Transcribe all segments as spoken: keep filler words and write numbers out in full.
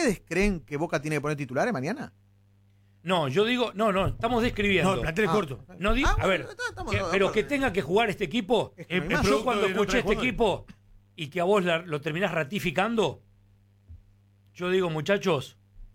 ¿ustedes creen que Boca tiene que poner titulares mañana? No, yo digo, no, no, estamos describiendo. No, el plantel es Ah, corto. No di- Ah, a ver, bueno, estamos- que- estamos- pero que tenga que jugar este equipo. Es que no hay eh, más. yo producto cuando de no escuché traer este jugadores. equipo y que a vos la- lo terminás ratificando, yo digo, muchachos,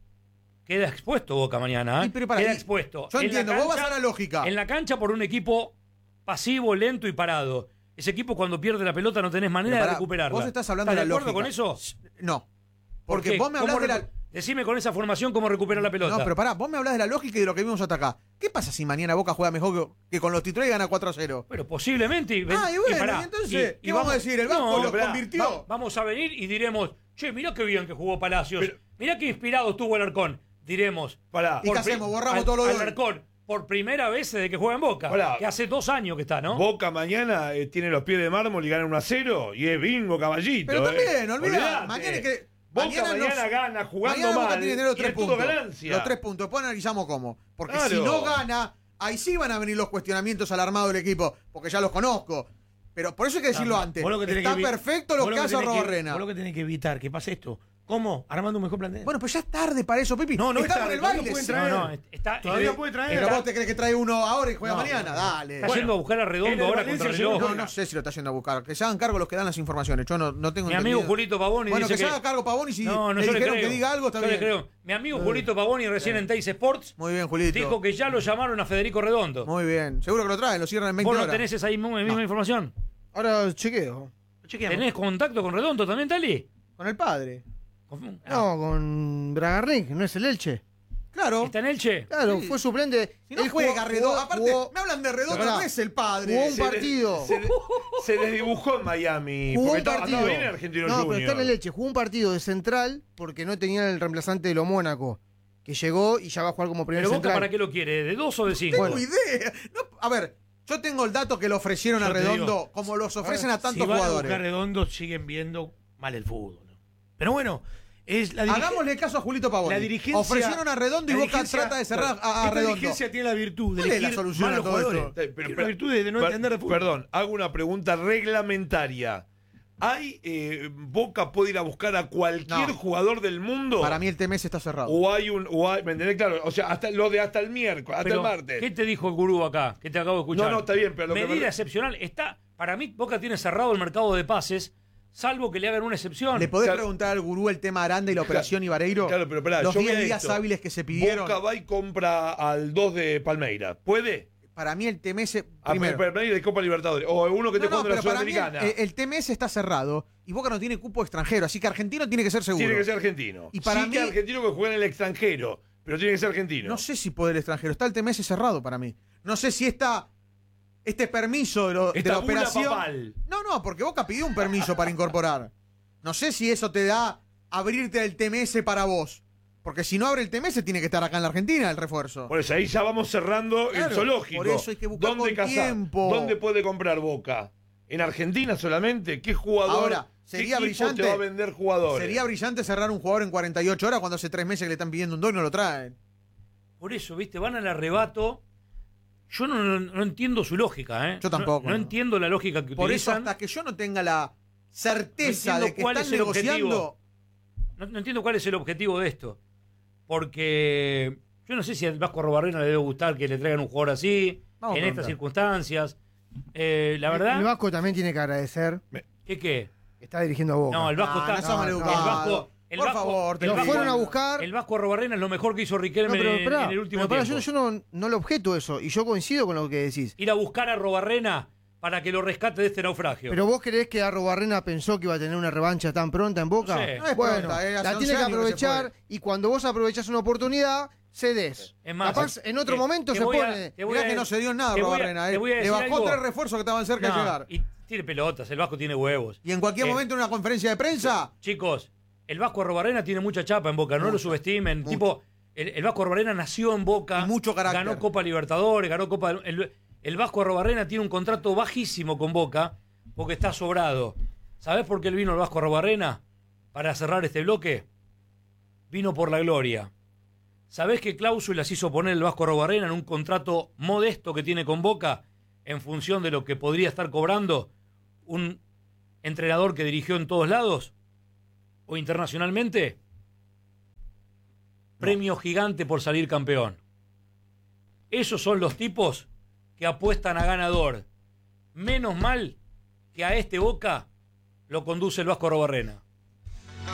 queda expuesto Boca mañana. ¿eh? Y, pero para- queda y- expuesto. Yo En la entiendo, vos vas cancha- a la lógica. En la cancha por un equipo pasivo, lento y parado. Ese equipo cuando pierde la pelota no tenés manera Pero pará, de recuperarla. vos estás hablando de la acuerdo lógica. con eso? No. ¿Por Porque qué? vos me ¿Cómo hablás de la... recu- Decime con esa formación cómo recuperar la pelota. No, pero pará, vos me hablás de la lógica y de lo que vimos hasta acá. ¿Qué pasa si mañana Boca juega mejor que, que con los titulares y gana cuatro a cero? Pero posiblemente. Y, Ah, y bueno, pará, y entonces, ¿qué vamos a decir? ¿El Vasco los pará, convirtió? va- vamos a venir y diremos, che, mirá qué bien que jugó Palacios. Pero- mirá qué inspirado estuvo el Arcón. Diremos. Pará. ¿Y qué por hacemos? pri- ¿Borramos al- todos los al goles? Arcón, por primera vez desde que juega en Boca. Pará. Que hace dos años que está, ¿no? Boca mañana eh, tiene los pies de mármol y gana uno a cero y es bingo, caballito. Pero también, eh. olvidá, Olvidate. mañana es que- Boca mañana mañana, nos- gana jugando Mañana Boca mal tiene que tener los y tres es todo puntos. ganancia. Los tres puntos. Después analizamos cómo. Porque Claro. si no gana, ahí sí van a venir los cuestionamientos al armado del equipo. Porque ya los conozco. Pero por eso hay que decirlo Ah, antes. vos lo que tenés Está que evi- perfecto lo vos que hace tenés que- Arrobarrena. Vos lo que tenés que evitar que pase esto. ¿Cómo? Armando un mejor plantel. Bueno, pues ya es tarde para eso, Pipi. No, no es Estamos tarde, en el todavía baile. pueden sí. traer. No, no, está, Todavía está- puede traer. Pero vos te crees que trae uno ahora y juega No, mañana. no. Dale. está Bueno, yendo a buscar a en Redondo el ahora Valencia contra el llegó- reloj. No, no sé si lo está yendo a buscar. Que se hagan cargo los que dan las informaciones. Yo no, no tengo Mi entendido. amigo Julito Pavoni Bueno, dice que se que- haga cargo Pavón y si No, no, le yo le dijeron creo. que diga algo, está Yo bien. le creo. Mi amigo Julito Pavoni, recién en Teis Sports, Muy bien, Julito. dijo que ya lo llamaron a Federico Redondo. Muy bien. Seguro que lo traen, lo cierran en veinte ¿Vos no horas. tenés esa misma, misma información? Ahora chequeo. Chequeamos. ¿Tenés contacto con Redondo también, Tali? Con el padre. Con- ah, No, con Bragarnik, no es el Elche. Claro. ¿Está en Elche? Claro, Sí. fue suplente. Si no Él juega jugó- Redondo. jugó- Aparte, jugó- me hablan de Redondo, Pará. no es el padre. Jugó un Se le- partido. Se, le- se les dibujó en Miami. Jugó porque un estaba- partido. andaba bien en Argentino no, Junior. pero está en el Elche. Jugó un partido de central porque no tenía el reemplazante de lo Mónaco. Que llegó y ya va a jugar como primer ¿Pero Boca central. para qué lo quiere? ¿De dos o de cinco? Tengo Bueno. idea. No, a ver, yo tengo el dato que le ofrecieron a Yo te Redondo, digo, como los ofrecen a Si tantos van a jugadores. buscar Redondo, siguen viendo mal el fútbol. ¿no? Pero bueno, es la dirige- Hagámosle caso a Julito Pavón. La dirigencia. Ofrecieron a Redondo y la Boca dirigencia- trata de cerrar a, a Esta Redondo. dirigencia tiene la virtud de ¿Cuál es elegir la solución malos a todo jugadores. esto? Eh, Tiene la virtud de no per- entender de fútbol. Perdón, hago una pregunta reglamentaria. ¿Hay eh, Boca puede ir a buscar a cualquier No. jugador del mundo? Para mí el T M S está cerrado. O hay un. O hay, ¿me entendés? Claro, o sea, hasta lo de hasta el miércoles, hasta Pero, el martes. ¿qué te dijo el gurú acá? Que te acabo de escuchar. No, no, está bien, pero lo que Medida me- excepcional. Está, para mí, Boca tiene cerrado el mercado de pases, salvo que le hagan una excepción. ¿Le podés Claro. preguntar al gurú el tema Aranda y la operación Ibareiro? Claro, pero pará, Los yo voy diez a días esto. hábiles que se pidieron. Boca va y compra al dos de Palmeira. ¿Puede? Para mí el T M S. A Primero. Palmeira de Copa Libertadores. O uno que te No, no, jugando en la pero para mí Sudamericana. el, el T M S está cerrado y Boca no tiene cupo extranjero, así que argentino tiene que ser seguro. Tiene que ser argentino. Y para sí mí- que argentino que juega en el extranjero, pero tiene que ser argentino. No sé si puede el extranjero, está el T M S cerrado para mí. No sé si está este permiso de, lo- de Esta la bula operación. papal. No, no, porque Boca pidió un permiso para incorporar. No sé si eso te da abrirte el T M S para vos. Porque si no abre el T M S, tiene que estar acá en la Argentina el refuerzo. Por eso ahí ya vamos cerrando Claro, el zoológico. por eso hay que buscar ¿Dónde con cazar? tiempo. ¿Dónde puede comprar Boca? ¿En Argentina solamente? ¿Qué jugador? Ahora, qué sería equipo brillante. te va a vender jugadores? Sería brillante cerrar un jugador en cuarenta y ocho horas cuando hace tres meses que le están pidiendo un don y no lo traen. Por eso, ¿viste? Van al arrebato. Yo no, no- no entiendo su lógica, ¿eh? Yo tampoco, No, no no. entiendo la lógica que Por eso, utilizan. hasta que yo no tenga la certeza No entiendo de que cuál están es el objetivo. negociando. No, no entiendo cuál es el objetivo de esto. Porque yo no sé si al Vasco Arrobarrena le debe gustar que le traigan un jugador así, Vamos a en estas preguntar. circunstancias. Eh, la El verdad, Vasco también tiene que agradecer ¿qué qué? que está dirigiendo a Boca. No, el Vasco Ah, está. no seas maleducado. el Vasco, el Por Vasco- favor, te el lo Lo Vasco- fueron a buscar. El Vasco Arrobarrena es lo mejor que hizo Riquelme No, pero, en, pará, en el último pero pará, tiempo. yo, yo no, no le objeto eso. Y yo coincido con lo que decís. Ir a buscar a Arrobarrena para que lo rescate de este naufragio. Pero vos creés que Arrobarrena pensó que iba a tener una revancha tan pronta en Boca. No sé. No es Bueno, pronta, eh, hace la once tiene que años que se aprovechar y cuando vos aprovechás una oportunidad, cedes. Es más, Capaz en otro te- momento te se voy a- pone. te voy Mirá a- que no se dio nada, te voy a- Robarrena. te Eh. voy a Le decir bajó algo. tres refuerzos que estaban cerca No, de llegar. y tiene pelotas, el Vasco tiene huevos. Y en cualquier Eh, momento en una conferencia de prensa. Chicos, el Vasco Arrobarrena tiene mucha chapa en Boca, no lo subestimen. mucho. Tipo, el, el Vasco Arrobarrena nació en Boca, Y mucho carácter. ganó Copa Libertadores, ganó Copa. del- El, el Vasco Arrobarrena tiene un contrato bajísimo con Boca porque está sobrado. ¿Sabés por qué él vino el Vasco Arrobarrena? Para cerrar este bloque. Vino por la gloria. ¿Sabés qué cláusulas hizo poner el Vasco Arrobarrena en un contrato modesto que tiene con Boca en función de lo que podría estar cobrando un entrenador que dirigió en todos lados o internacionalmente? premio gigante por salir campeón. Esos son los tipos que apuestan a ganador. Menos mal que a este Boca lo conduce el Vasco Arrobarrena.